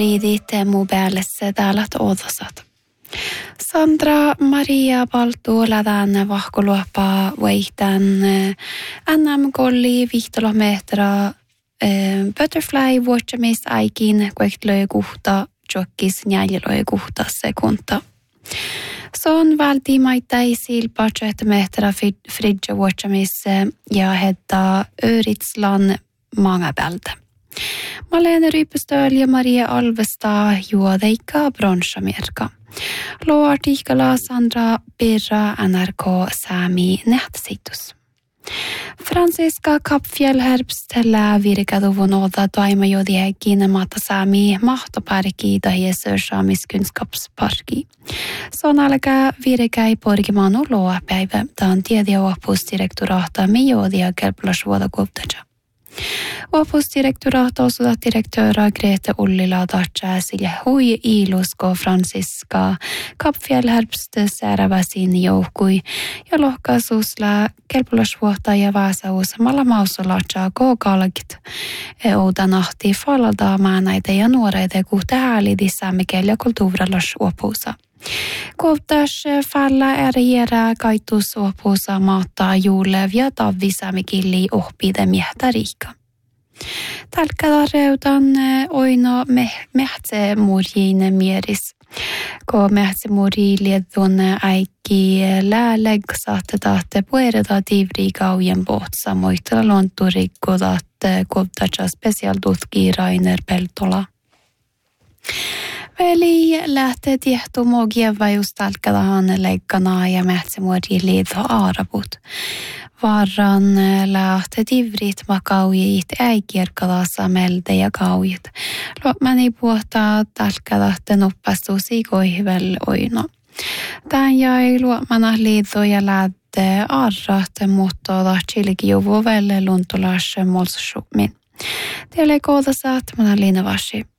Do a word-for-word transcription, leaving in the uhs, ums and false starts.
Riidit mobiilissa täällä odosat. Sandra Maria Baltu lädän vahkoluoppa vaihtan N M-golli vihtolometra butterfly watchamis aikin kuehtlöi kuhta jokkis njäljilöi kuhta sekunta. Son valtimaittai silpa metra fridge watchamis ja hedda Öritslan mangabältä. Malene Rypestöl ja Maria Alvesta juodeikka bronssamerka. Luo artikala Sandra Birra N R K Sami nähtäsitus. Franziska Kappfjällherbstellä virkaduvunolta toimajodiäkin maata Sami mahtoparki tahiesör saamiskunskapsparki. Son alkaa virkäi porgimanu luopäivä tämän tiedä opusdirektoraata me jodia kelplasvuoda kovtaja. Opusdirektoraat osuvat direktöra Grete Ullila Dacha sille hui ilusko Franziska Kappfjällherbst sääräväsin joukkui ja lohkaisuusla kelpolasvuotta ja vaasaus malla mausolatsa kookalkit oudanahti falda maanaita ja nuoreita kuhta häälidissa mikäli ja kulttuuralas opuusa. Kovtas falla ärjärä kaitus opuusa maattaa juulev ja tavvisa mikilli ohpide miehtä riikka. Tälkkällä reutan oino mehtse murjiin mieris. Ko mehtse murji liedon äikki lääleggsaatte taatte puereda tivri kaujen pohtsa moittela lonturikko taatte kovtatsa specialtutki Rainer Peltola. Veli lähtee tiehtumogieva just tälkkälähän leikkana ja mehtsemuodji liidho aaraput. Varran lähtee tivrit makaujit äikierkalassa melde ja kaujit. Lopmani puhtaa tälkkälähte noppastusi koihvel oino. Tän jäi luomana liidho ja lähtee aarrahte mutta tahtsiliki juvuvelle luntulas molsussumin. Teille koodasat mana liinavasi.